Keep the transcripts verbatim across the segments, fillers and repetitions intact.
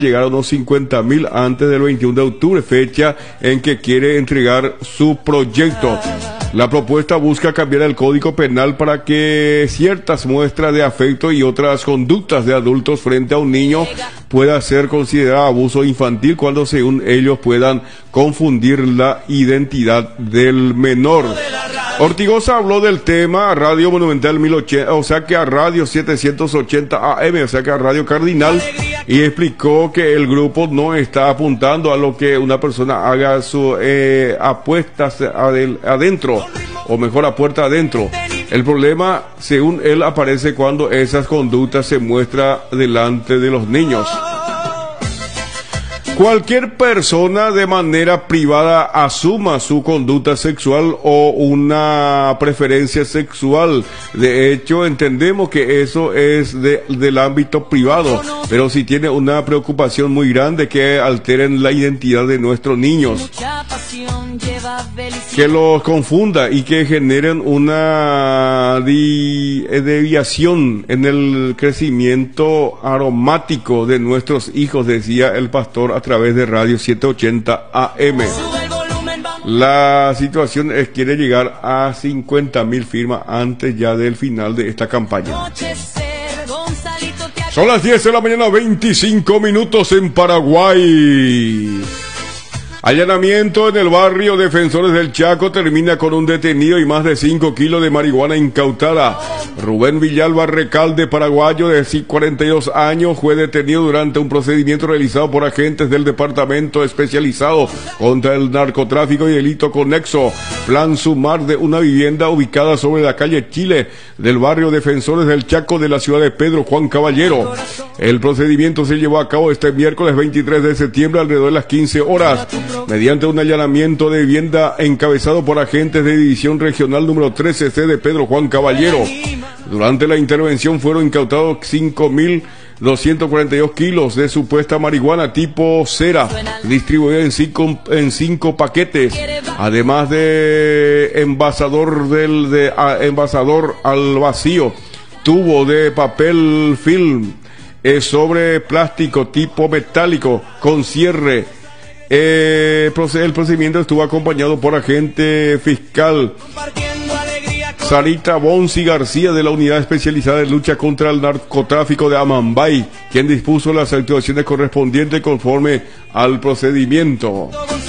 llegar a unos cincuenta mil antes del veintiuno de octubre, fecha en que quiere entregar su proyecto. La propuesta busca cambiar el Código Penal para que ciertas muestras de afecto y otras conductas de adultos frente a un niño pueda ser considerado abuso infantil cuando según ellos puedan confundir la identidad del menor. Ortigosa habló del tema a Radio Monumental mil ochenta, o sea que a Radio setecientos ochenta A M, o sea que a Radio Cardinal, y explicó que el grupo no está apuntando a lo que una persona haga su eh, apuestas adel, adentro, o mejor a puerta adentro. El problema, según él, aparece cuando esas conductas se muestran delante de los niños. Cualquier persona de manera privada asuma su conducta sexual o una preferencia sexual. De hecho, entendemos que eso es de, del ámbito privado, pero si tiene una preocupación muy grande que alteren la identidad de nuestros niños, que los confunda y que generen una di, deviación en el crecimiento aromático de nuestros hijos, decía el pastor a través de Radio setecientos ochenta A M. La situación es quiere llegar a cincuenta mil firmas antes ya del final de esta campaña. Son las diez de la mañana, veinticinco minutos en Paraguay. Allanamiento en el barrio Defensores del Chaco termina con un detenido y más de cinco kilos de marihuana incautada. Rubén Villalba Recalde, paraguayo de cuarenta y dos años, fue detenido durante un procedimiento realizado por agentes del Departamento Especializado contra el Narcotráfico y Delito Conexo, Plan Sumar, de una vivienda ubicada sobre la calle Chile del barrio Defensores del Chaco de la ciudad de Pedro Juan Caballero. El procedimiento se llevó a cabo este miércoles veintitrés de septiembre alrededor de las quince horas. Mediante un allanamiento de vivienda encabezado por agentes de División Regional número trece C de Pedro Juan Caballero. Durante la intervención fueron incautados cinco mil doscientos cuarenta y dos kilos de supuesta marihuana tipo cera, distribuida en cinco, en cinco paquetes, además de envasador del de a, envasador al vacío, tubo de papel film eh, sobre plástico tipo metálico con cierre. Eh, el procedimiento estuvo acompañado por agente fiscal Sarita Bonsi García de la Unidad Especializada de Lucha contra el Narcotráfico de Amambay, quien dispuso las actuaciones correspondientes conforme al procedimiento.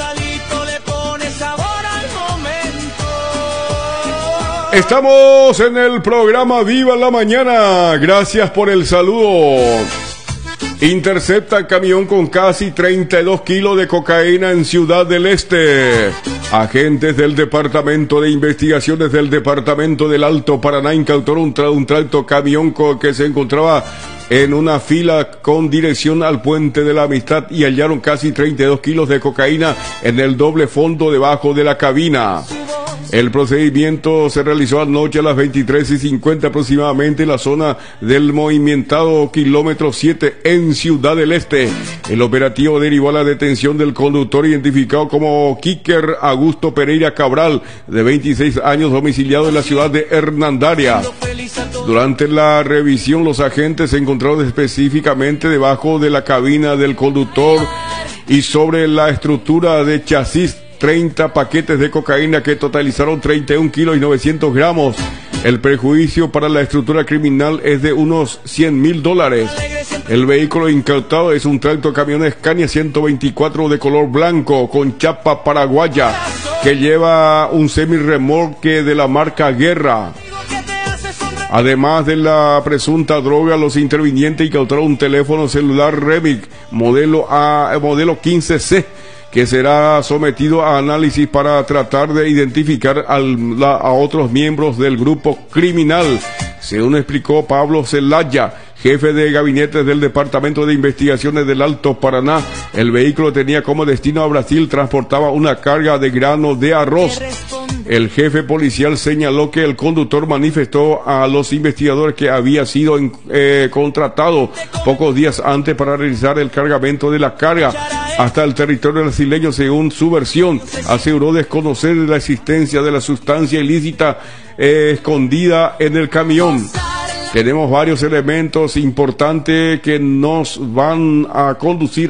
Estamos en el programa Viva la Mañana. Gracias por el saludo. Intercepta camión con casi treinta y dos kilos de cocaína en Ciudad del Este. Agentes del Departamento de Investigaciones del Departamento del Alto Paraná incautaron un, tra un tracto camión que se encontraba en una fila con dirección al Puente de la Amistad y hallaron casi treinta y dos kilos de cocaína en el doble fondo debajo de la cabina. El procedimiento se realizó anoche a las veintitrés y cincuenta aproximadamente en la zona del movimentado kilómetro siete en Ciudad del Este. El operativo derivó a la detención del conductor identificado como Kiker Augusto Pereira Cabral, de veintiséis años, domiciliado en la ciudad de Hernandaria. Durante la revisión, los agentes se encontraron específicamente debajo de la cabina del conductor y sobre la estructura de chasis treinta paquetes de cocaína que totalizaron treinta y un kilos y novecientos gramos. El perjuicio para la estructura criminal es de unos cien mil dólares. El vehículo incautado es un tracto camión Scania ciento veinticuatro de color blanco con chapa paraguaya que lleva un semirremolque de la marca Guerra. Además de la presunta droga, los intervinientes incautaron un teléfono celular Remix modelo A, modelo quince C, que será sometido a análisis para tratar de identificar al, la, a otros miembros del grupo criminal. Según explicó Pablo Zelaya, jefe de gabinete del Departamento de Investigaciones del Alto Paraná, el vehículo tenía como destino a Brasil, transportaba una carga de grano de arroz. El jefe policial señaló que el conductor manifestó a los investigadores que había sido eh, contratado pocos días antes para realizar el cargamento de la carga hasta el territorio brasileño. Según su versión, aseguró desconocer la existencia de la sustancia ilícita eh, escondida en el camión. Tenemos varios elementos importantes que nos van a conducir